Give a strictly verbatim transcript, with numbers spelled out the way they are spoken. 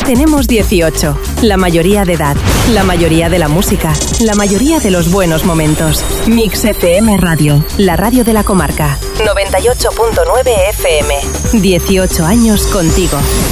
Tenemos dieciocho, la mayoría de edad, la mayoría de la música, la mayoría de los buenos momentos. Mix F M Radio, la radio de la comarca. noventa y ocho punto nueve F M. dieciocho años contigo.